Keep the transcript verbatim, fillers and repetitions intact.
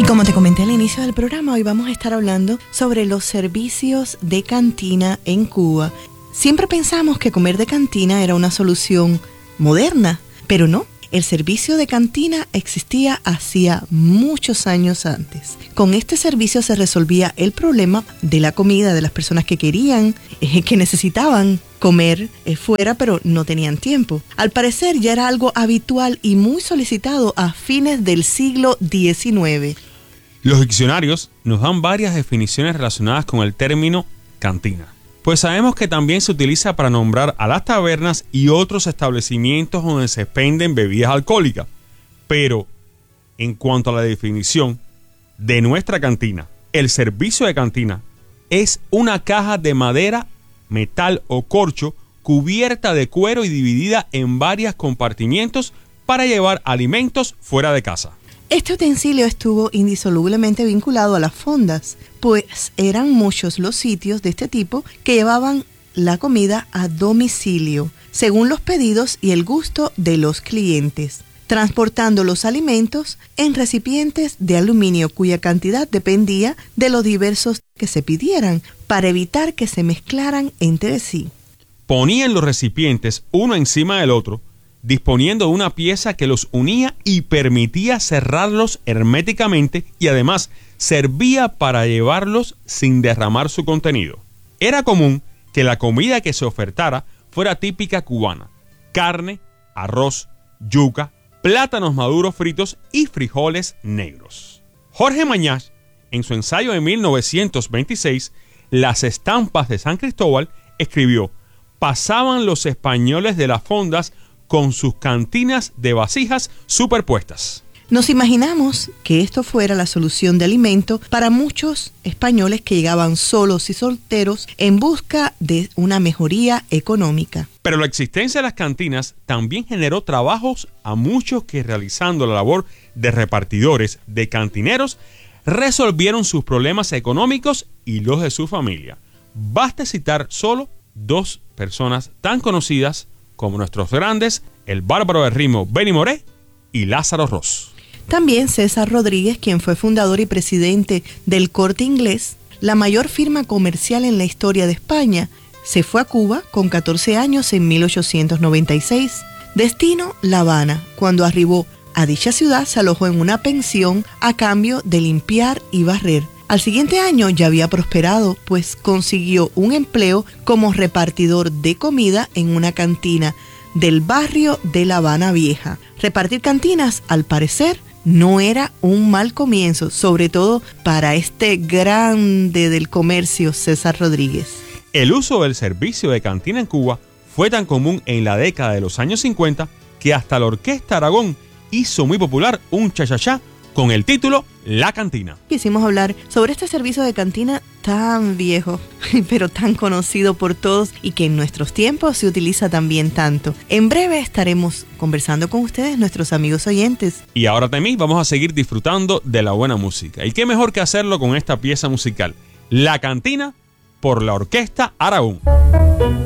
Como te comenté al inicio del programa, hoy vamos a estar hablando sobre los servicios de cantina en Cuba. Siempre pensamos que comer de cantina era una solución moderna, pero no. El servicio de cantina existía hacía muchos años antes. Con este servicio se resolvía el problema de la comida de las personas que querían, eh, que necesitaban comer eh, fuera, pero no tenían tiempo. Al parecer ya era algo habitual y muy solicitado a fines del siglo diecinueve. Los diccionarios nos dan varias definiciones relacionadas con el término cantina, pues sabemos que también se utiliza para nombrar a las tabernas y otros establecimientos donde se expenden bebidas alcohólicas. Pero, en cuanto a la definición de nuestra cantina, el servicio de cantina es una caja de madera, metal o corcho cubierta de cuero y dividida en varios compartimientos para llevar alimentos fuera de casa. Este utensilio estuvo indisolublemente vinculado a las fondas, pues eran muchos los sitios de este tipo que llevaban la comida a domicilio, según los pedidos y el gusto de los clientes, transportando los alimentos en recipientes de aluminio cuya cantidad dependía de los diversos que se pidieran, para evitar que se mezclaran entre sí. Ponían los recipientes uno encima del otro, disponiendo de una pieza que los unía y permitía cerrarlos herméticamente, y además servía para llevarlos sin derramar su contenido. Era común que la comida que se ofertara fuera típica cubana: carne, arroz, yuca, plátanos maduros fritos y frijoles negros. Jorge Mañach, en su ensayo de mil novecientos veintiséis, Las estampas de San Cristóbal, escribió: pasaban los españoles de las fondas con sus cantinas de vasijas superpuestas. Nos imaginamos que esto fuera la solución de alimento para muchos españoles que llegaban solos y solteros en busca de una mejoría económica. Pero la existencia de las cantinas también generó trabajos a muchos que, realizando la labor de repartidores, de cantineros, resolvieron sus problemas económicos y los de su familia. Basta citar solo dos personas tan conocidas como nuestros grandes, el bárbaro del ritmo Benny Moré y Lázaro Ross. También César Rodríguez, quien fue fundador y presidente del Corte Inglés, la mayor firma comercial en la historia de España, se fue a Cuba con catorce años en mil ochocientos noventa y seis. Destino La Habana. Cuando arribó a dicha ciudad se alojó en una pensión a cambio de limpiar y barrer. Al siguiente año ya había prosperado, pues consiguió un empleo como repartidor de comida en una cantina del barrio de La Habana Vieja. Repartir cantinas, al parecer, no era un mal comienzo, sobre todo para este grande del comercio, César Rodríguez. El uso del servicio de cantina en Cuba fue tan común en la década de los años cincuenta que hasta la Orquesta Aragón hizo muy popular un cha-cha-cha con el título La Cantina. Quisimos hablar sobre este servicio de cantina tan viejo, pero tan conocido por todos y que en nuestros tiempos se utiliza también tanto. En breve estaremos conversando con ustedes, nuestros amigos oyentes. Y ahora también vamos a seguir disfrutando de la buena música. ¿Y qué mejor que hacerlo con esta pieza musical? La Cantina, por la Orquesta Aragón.